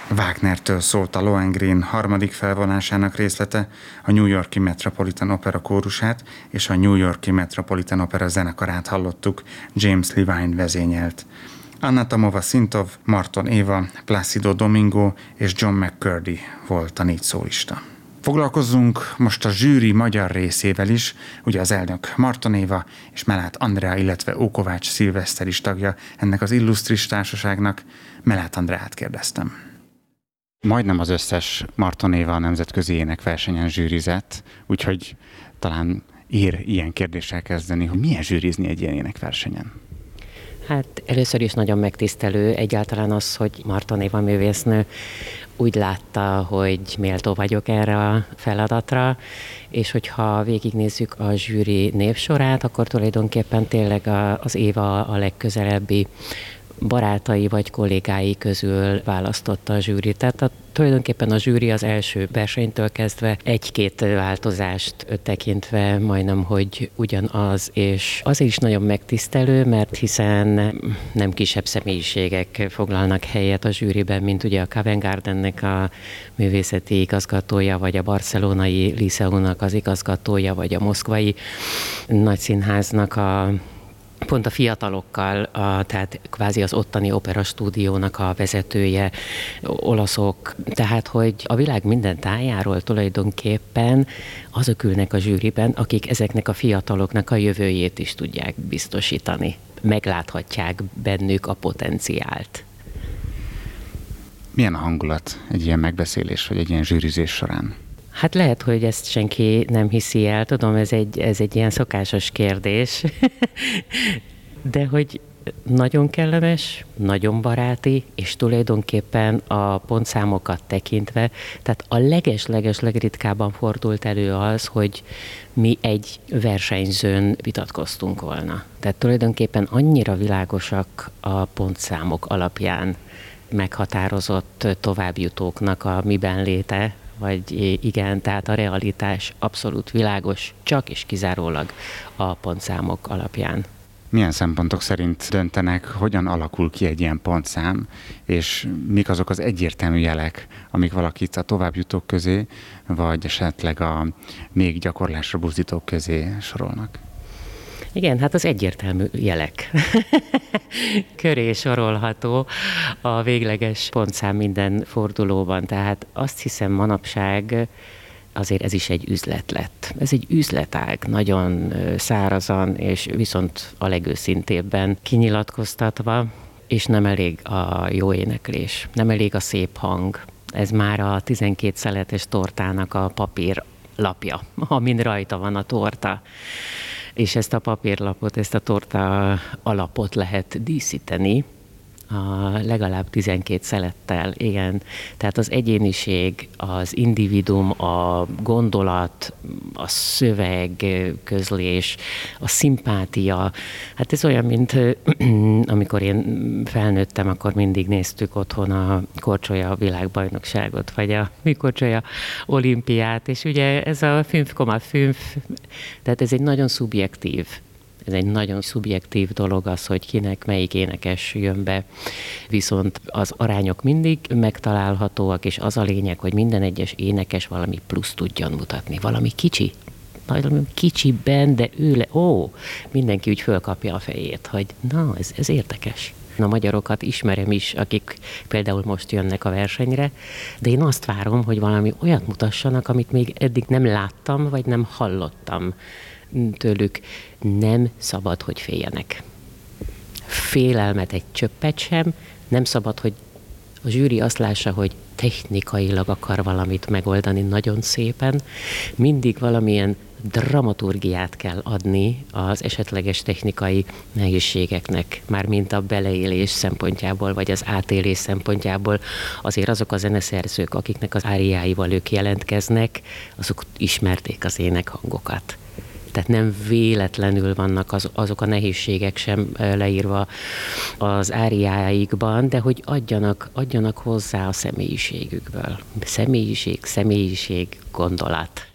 Wagnertől szólt a Lohengrin harmadik felvonásának részlete, a New York-i Metropolitan Opera kórusát és a New York-i Metropolitan Opera zenekarát hallottuk, James Levine vezényelt. Anna Tomova-Sintov, Marton Éva, Plácido Domingo és John McCurdy volt a 4 szólista. Foglalkozzunk most a zsűri magyar részével is, ugye az elnök Marton Éva és Mellát Andrea, illetve Ókovács Szilveszter is tagja ennek az illusztris társaságnak. Mellát Andreát kérdeztem. Majdnem az összes Marton Éva nemzetközi énekversenyen zsűrizett, úgyhogy talán ér ilyen kérdéssel kezdeni, hogy milyen zsűrizni egy ilyen énekversenyen? Hát először is nagyon megtisztelő egyáltalán az, hogy Marton Éva művésznő úgy látta, hogy méltó vagyok erre a feladatra, és hogyha végignézzük a zsűri névsorát, akkor tulajdonképpen tényleg az Éva a legközelebbi barátai vagy kollégái közül választotta a zsűri. Tehát tulajdonképpen a zsűri az első versenytől kezdve egy-két változást tekintve majdnem, hogy ugyanaz, és azért is nagyon megtisztelő, mert hiszen nem kisebb személyiségek foglalnak helyet a zsűriben, mint ugye a Covent Gardennek a művészeti igazgatója, vagy a barcelonai Liceumnak az igazgatója, vagy a moszkvai nagyszínháznak pont a fiatalokkal, tehát kvázi az ottani operastúdiónak a vezetője, olaszok, tehát hogy a világ minden tájáról tulajdonképpen azok ülnek a zsűriben, akik ezeknek a fiataloknak a jövőjét is tudják biztosítani. Megláthatják bennük a potenciált. Milyen a hangulat egy ilyen megbeszélés, vagy egy ilyen zsűrizés során? Hát lehet, hogy ezt senki nem hiszi el, tudom, ez egy ilyen szokásos kérdés, de hogy nagyon kellemes, nagyon baráti, és tulajdonképpen a pontszámokat tekintve, tehát a leges legritkábban fordult elő az, hogy mi egy versenyzőn vitatkoztunk volna. Tehát tulajdonképpen annyira világosak a pontszámok alapján meghatározott továbbjutóknak a miben léte, vagy igen, tehát a realitás abszolút világos, csak és kizárólag a pontszámok alapján. Milyen szempontok szerint döntenek, hogyan alakul ki egy ilyen pontszám, és mik azok az egyértelmű jelek, amik valakit a továbbjutók közé, vagy esetleg a még gyakorlásra buzdítók közé sorolnak? Igen, hát az egyértelmű jelek. Köré sorolható a végleges pontszám minden fordulóban, tehát azt hiszem manapság azért ez is egy üzlet lett. Ez egy üzletág, nagyon szárazan, és viszont a legőszintébben kinyilatkoztatva, és nem elég a jó éneklés, nem elég a szép hang. Ez már a 12 szeletes tortának a papírlapja, amin rajta van a torta. És ezt a papírlapot, ezt a torta alapot lehet díszíteni, legalább 12 szelettel, igen. Tehát az egyéniség, az individuum, a gondolat, a szöveg, közlés, a szimpátia. Hát ez olyan, mint amikor én felnőttem, akkor mindig néztük otthon a korcsolya világbajnokságot, vagy a korcsolya olimpiát, és ugye ez a fünf, tehát ez egy nagyon szubjektív. Ez egy nagyon szubjektív dolog az, hogy kinek melyik énekes jön be, viszont az arányok mindig megtalálhatóak, és az a lényeg, hogy minden egyes énekes valami plusz tudjon mutatni, valami kicsiben, de mindenki úgy fölkapja a fejét, hogy na, ez érdekes. A magyarokat ismerem is, akik például most jönnek a versenyre, de én azt várom, hogy valami olyat mutassanak, amit még eddig nem láttam, vagy nem hallottam tőlük. Nem szabad, hogy féljenek. Félelmet egy csöppet sem, nem szabad, hogy a zsűri azt lássa, hogy technikailag akar valamit megoldani nagyon szépen. Mindig valamilyen dramaturgiát kell adni az esetleges technikai nehézségeknek, mármint a beleélés szempontjából, vagy az átélés szempontjából. Azért azok a zeneszerzők, akiknek az áriáival ők jelentkeznek, azok ismerték az énekhangokat. Tehát nem véletlenül vannak azok a nehézségek sem leírva az áriáikban, de hogy adjanak hozzá a személyiségükből. Személyiség, gondolat.